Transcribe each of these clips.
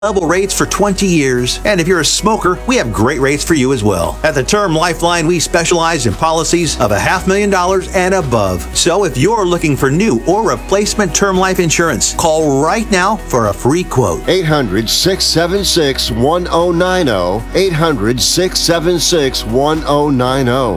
Level rates for 20 years, and if you're a smoker, we have great rates for you as well. At the Term Lifeline, we specialize in policies of $500,000 and above. So if you're looking for new or replacement term life insurance, call right now for a free quote. 800-676-1090. 800-676-1090.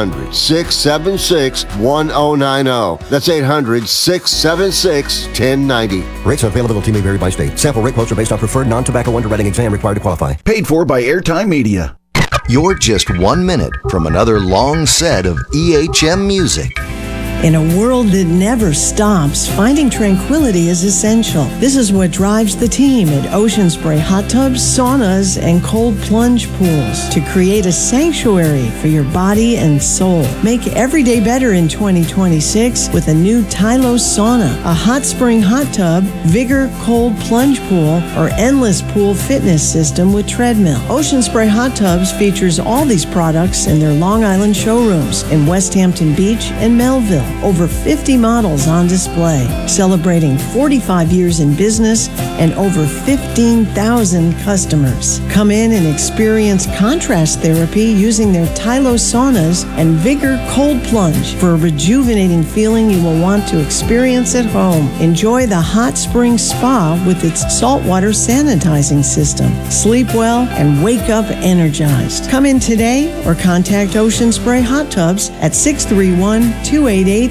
800-676-1090. That's 800-676-1090. Rates and availability may vary by state. Sample rate quotes are based on preferred non-tobacco underwriting exam required to qualify. Paid for by Airtime Media. You're just 1 minute from another long set of EHM music. In a world that never stops, finding tranquility is essential. This is what drives the team at Ocean Spray Hot Tubs, Saunas, and Cold Plunge Pools to create a sanctuary for your body and soul. Make every day better in 2026 with a new Tylos Sauna, a hot spring hot tub, Vigor Cold Plunge Pool, or Endless Pool fitness system with treadmill. Ocean Spray Hot Tubs features all these products in their Long Island showrooms in West Hampton Beach and Melville. Over 50 models on display, celebrating 45 years in business and over 15,000 customers. Come in and experience contrast therapy using their Tylos saunas and Vigor Cold Plunge for a rejuvenating feeling you will want to experience at home. Enjoy the hot spring spa with its saltwater sanitizing system. Sleep well and wake up energized. Come in today or contact Ocean Spray Hot Tubs at 631-288-6006.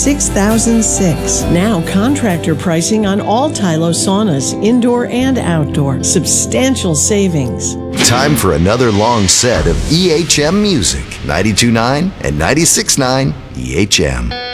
Now contractor pricing on all Tylos saunas, indoor and outdoor. Substantial savings. Time for another long set of EHM music. 92.9 and 96.9 EHM.